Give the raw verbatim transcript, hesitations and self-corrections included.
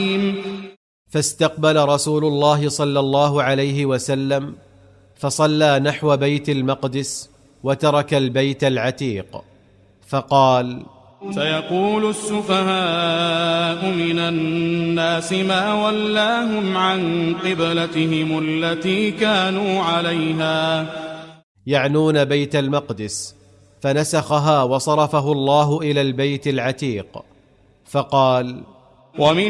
فاستقبل رسول الله صلى الله عليه وسلم فصلى نحو بيت المقدس وترك البيت العتيق، فقال: سيقول السفهاء من الناس ما ولاهم عن قبلتهم التي كانوا عليها، يعنون بيت المقدس، فنسخها وصرفه الله إلى البيت العتيق، فقال: ومن